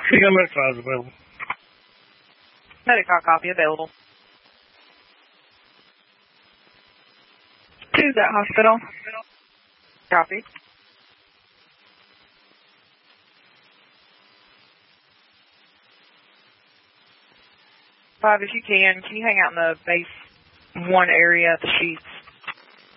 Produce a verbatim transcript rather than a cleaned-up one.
We got medical odds available. Medical copy available. To that hospital. Copy. Five, if you can, can you hang out in the base one area at the sheets?